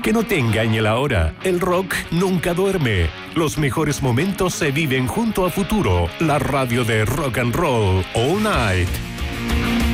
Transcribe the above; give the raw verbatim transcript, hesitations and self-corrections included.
Que no te engañe la hora, el rock nunca duerme. Los mejores momentos se viven junto a Futuro, la radio de rock and roll all night.